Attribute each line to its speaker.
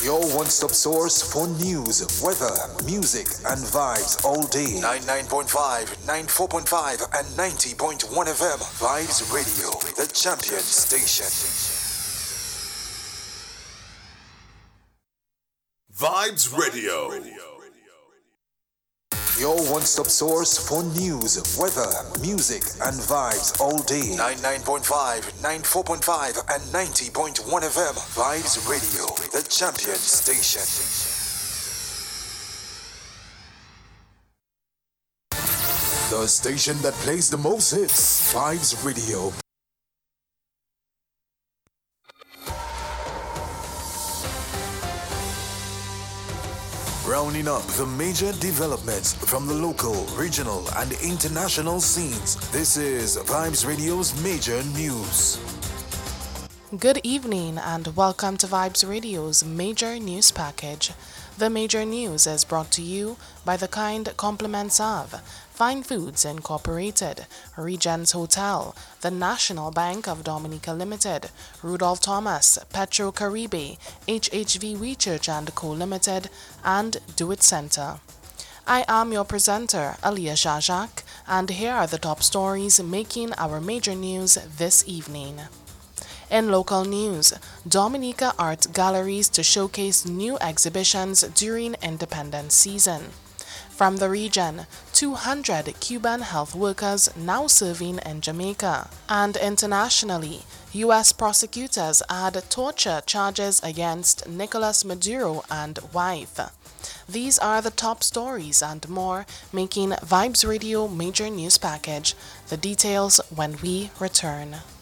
Speaker 1: Your one-stop source for news, weather, music, and vibes all day. 99.5, 94.5, and 90.1 FM. Vibes Radio, the champion station.
Speaker 2: Vibes Radio.
Speaker 1: Your one-stop source for news, weather, music, and vibes all day. 99.5, 94.5, and 90.1 FM. Vibes Radio, the champion station. The station that plays the most hits. Vibes Radio. Rounding up the major developments from the local, regional, and international scenes. This is Vibes Radio's Major News.
Speaker 3: Good evening and welcome to Vibes Radio's Major News Package. The Major News is brought to you by the kind compliments of Fine Foods Incorporated, Regents Hotel, the National Bank of Dominica Limited, Rudolph Thomas, Petro Caribe, HHV Research & Co. Limited, and Do It Center. I am your presenter, Aliyah Jajak, and here are the top stories making our major news this evening. In local news, Dominica Art Galleries to showcase new exhibitions during Independence season. From the region, 200 Cuban health workers now serving in Jamaica. And internationally, U.S. prosecutors add torture charges against Nicolas Maduro and wife. These are the top stories and more making Vibes Radio Major News Package. The details when we return.